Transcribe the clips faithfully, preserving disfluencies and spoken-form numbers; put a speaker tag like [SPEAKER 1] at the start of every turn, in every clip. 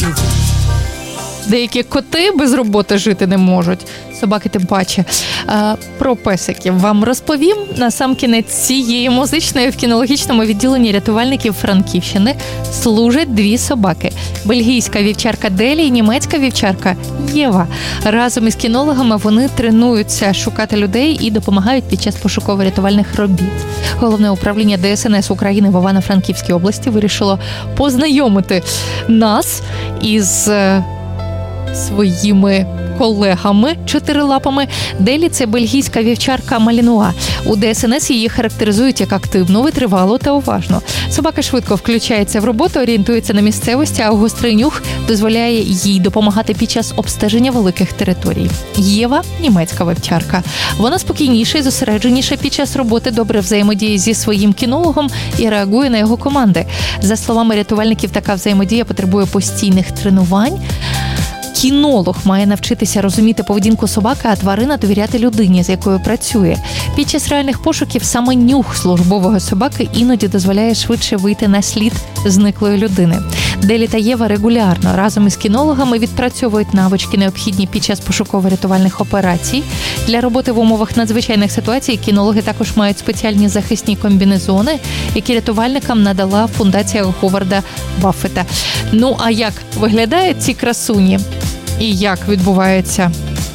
[SPEAKER 1] Деякі коти без роботи жити не можуть, собаки тим паче. А, про песиків вам розповім. Насамкінець цієї музичної в кінологічному відділенні рятувальників Франківщини служать дві собаки. Бельгійська вівчарка Делі і німецька вівчарка Єва. Разом із кінологами вони тренуються шукати людей і допомагають під час пошуково-рятувальних робіт. Головне управління Де Ес Ен Ес України в Івано-Франківській області вирішило познайомити нас із своїми колегами чотирилапами. Делі – це бельгійська вівчарка Малінуа. У Де Ес Ен Ес її характеризують як активну, витривалу та уважну. Собака швидко включається в роботу, орієнтується на місцевості, а гострий нюх дозволяє їй допомагати під час обстеження великих територій. Єва – німецька вівчарка. Вона спокійніша і зосередженіша під час роботи, добре взаємодіє зі своїм кінологом і реагує на його команди. За словами рятувальників, така взаємодія потребує постійних тренувань. Кінолог має навчитися розуміти поведінку собаки, а тварина довіряти людині, з якою працює. Під час реальних пошуків саме нюх службового собаки іноді дозволяє швидше вийти на слід зниклої людини. Делі та Єва регулярно разом із кінологами відпрацьовують навички, необхідні під час пошуково-рятувальних операцій. Для роботи в умовах надзвичайних ситуацій кінологи також мають спеціальні захисні комбінезони, які рятувальникам надала фундація Говарда Баффета. Ну, а як виглядають ці красуні? І як відбувається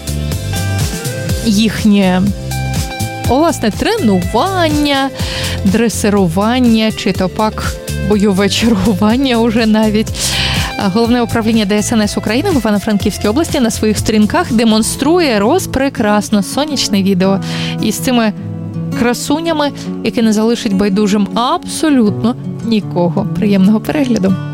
[SPEAKER 1] їхнє, власне, тренування, дресирування, чи то пак бойове чергування уже навіть. Головне управління Де Ес Ен Ес України в Івано-Франківській області на своїх сторінках демонструє розпрекрасно сонячне відео із цими красунями, яке не залишить байдужим абсолютно нікого. Приємного перегляду!